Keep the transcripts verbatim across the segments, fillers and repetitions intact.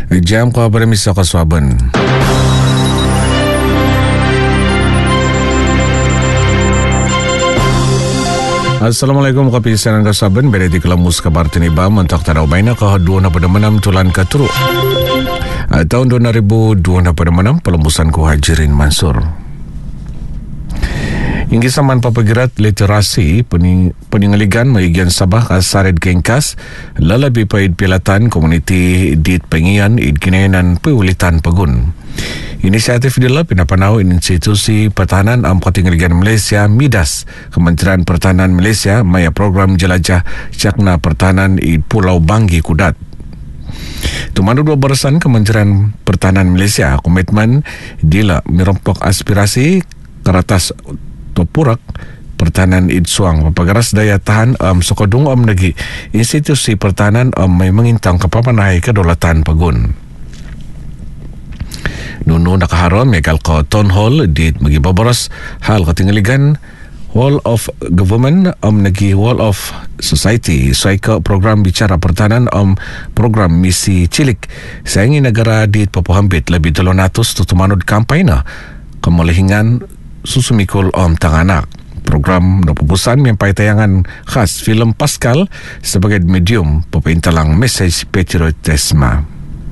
Jam ko pada misa kaswaban. Assalamualaikum kapisanan kaswaban. Beda di kelamus kabar tiniba mentak tadau baina ke dua na pada menam tulan katuru. Tahun dua ribu dua na pada menam pelembusan ku Hajirin Mansur. Hingga zaman papagirat literasi pening, peningaligan magian Sabah kasarid kengkas lalabi paid pilatan komuniti dit pengian id kinenan peulitan pegun. Inisiatif dila pinapanau institusi pertahanan am peningaligan Malaysia Midas Kementerian Pertahanan Malaysia maya program jelajah cakna pertahanan id Pulau Banggi Kudat. Tumandu dua barisan Kementerian Pertahanan Malaysia komitmen dila merompok aspirasi keratas Topurak pertahanan idsuang papagaras daya tahan um, sokodung om negi institusi pertahanan um, may mengintang kapapanay kedaulatan pagun. Nunu nakaharon megal ko town hall di magibabaras hal katingaligan Wall of Government om negi Wall of Society suai program bicara pertahanan om program misi cilik sayangi negara di Papuhambit lebih dolonatus tutumanud kampanye kemulihingan susumikul om tanganak. Program napupusan mempai tayangan khas filem Pascal sebagai medium pepintalang mesej patriotisme.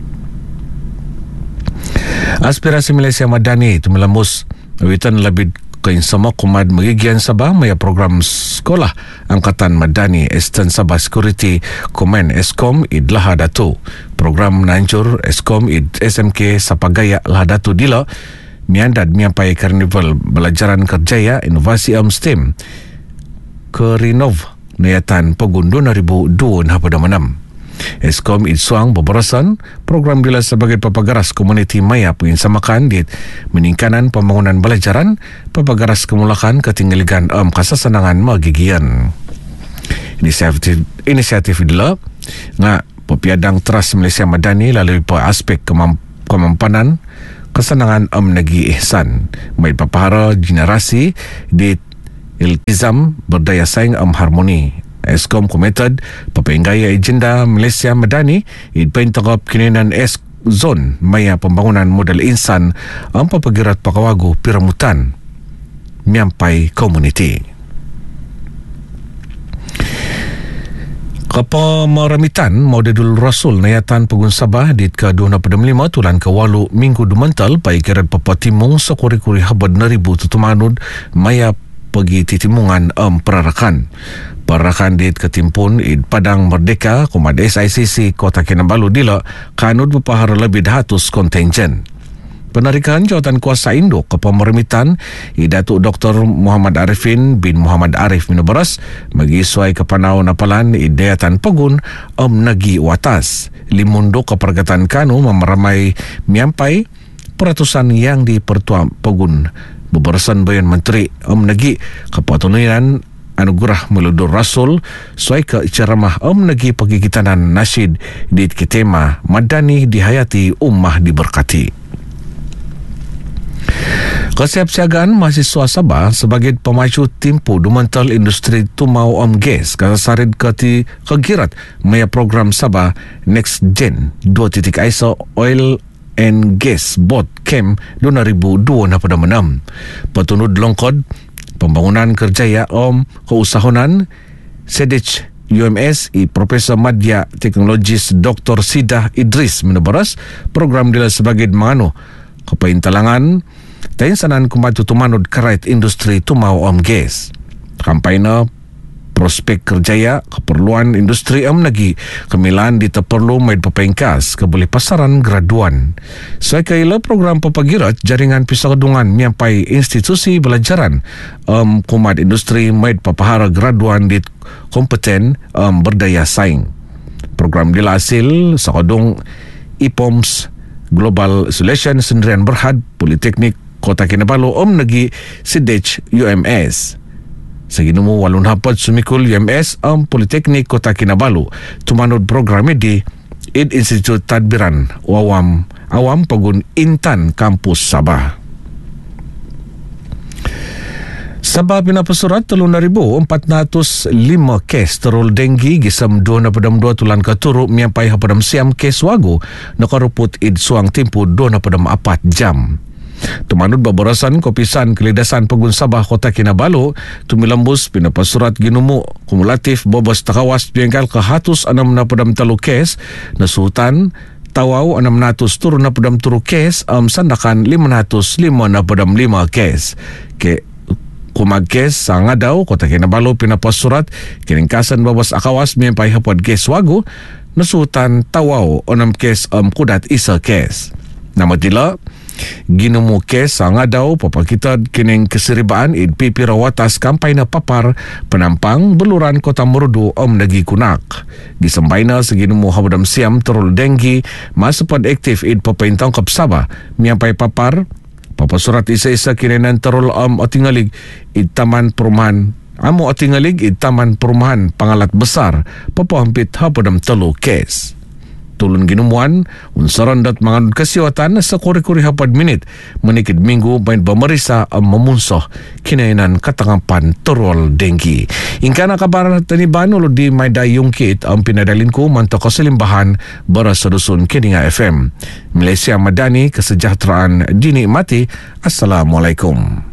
Aspirasi Malaysia Madani itu melemus witan lebih kain sama kumad magigian Sabah maya program sekolah Angkatan Madani Eastern Sabah Security Command Eskom id Lahadatu. Program nancur Eskom id S M K Sapagaya Lahadatu dila miandad miampai karnival belajaran kerjaya inovasi am STEM ke Renov Nayatan Pegun dua ribu dua pada menam. Eskom idsuang berberasan program dila sebagai papagaras komuniti maya penginsamakan di meningkanan pembangunan belajaran papagaras kemulakan ketinggaligan am kasasanangan magigian. Inisiatif inisiatif dila nga pepiadang Trust Malaysia Madani lalu pa aspek kemamp- kemampanan kesenangan am negi ihsan mai papahara generasi di iltizam berdaya saing am harmoni. Eskom committed papenggaya agenda Malaysia Madani id pentagap kinenan es zone maya pembangunan modal insan am papagirat pakawagu piramutan miampai komuniti. Kepamaramitan Maudidul Rasul Nayatan Pegun Sabah di ke dua puluh lima tulan ke walu minggu dumental pai kirat papatimung sekuri-kuri habad neribu tutumanud maya pergi titimungan am perarakan. Perarakan di ketimpun id Padang Merdeka Komad S I C C Kota Kinabalu dila kanud berpahara lebih dahatus kontingen. Penarikan jawatan kuasa induk kepamaramitan Datuk Doktor Muhammad Arifin bin Muhammad Arif Minubaras bagi suai kepanau napalan idayatan pegun om nagi watas limundo kepergatan kanu memeramai miampai peratusan yang dipertua pegun beberasan bayan menteri om nagi kepatununan anugerah meludur rasul suai ke ceramah om nagi pagigitanan nasyid di kitema Madani dihayati ummah diberkati. Kesiapsiagaan mahasiswa Sabah sebagai pemacu timpu dumental industri tumau om gas kasarid kati kegirat maya program Sabah Next Gen dua titik I S O Oil and Gas Board Camp dua ribu dua pada menam. Petunud longkod pembangunan kerjaya om keusahanan Sedich U M S i Profesor Madya Teknologis Doktor Sidah Idris menubaras program dila sebagai mangano kepaintalangan tainsanan kumatu tumanod karait industri tumau om gas. Kampanye prospek kerjaya keperluan industri am nagi kemilan diteperlu maid pepengkas kebeli pasaran graduan. Saya kaila program papagirat jaringan pisakedungan miampai institusi belajaran um, kumat industri maid papahara graduan di kompeten um, berdaya saing. Program dilasil sakodung I P O M S Global Solution Sendirian Berhad Politeknik Kota Kinabalu om nagi Sidech U M S. Saginumu walun hapad sumikul U M S am Politeknik Kota Kinabalu tumanod programe di id Institut Tadbiran Awam Awam Pegun Intan Kampus Sabah. Sabah pinapasurat telung ribu empat ratus lima kes terul denggi gisam dua na padam dua tulan katuru miampai hapadam siam kes wagu nakaruput id suang tempo dua na padam apat jam. Tumanud babarasan kopisan kelidasan Pegun Sabah Kota Kinabalu tumilambus pinapasurat ginumu kumulatif bobos takawas bengkal ke hatus enam na padam telu kes nasuhutan tawau enam ratus turun na padam turu kes am sandakan lima ratus lima na padam lima kes ke kumagkes sa ngadaw Kota Kinabalu pinapasurat kiningkasan babas akawas mimpay hapod kes wagu nasutan tawaw onam kes am kudat isa kes. Namatila ginumu kes sa ngadaw papakitad kining kesiribaan id pipi rawatas kampay na papar penampang beluran Kota Merudu om nagi kunak. Gisambay na sa ginumu habadam siam terul denggi masapad aktif id papaintang kap Sabah miyampay papar papasurat isa-isa kininan terul am atingalig id taman perumahan amo atingalig id taman perumahan pangalat besar papahampit hapadam telu kes. Tulun ginumuan unsaran dat manganud kasiwatan sa kuri-kuri hapad minit menikid minggu main bamarisa ang mamunsoh kinainan katangapan terul denggi. Ingkana kabar taniban ulo di may dayungkit ang pinadalin ko manto kasalimbahan bara sa dusun Kininga F M. Malaysia Madani, kesejahteraan dinikmati. Assalamualaikum.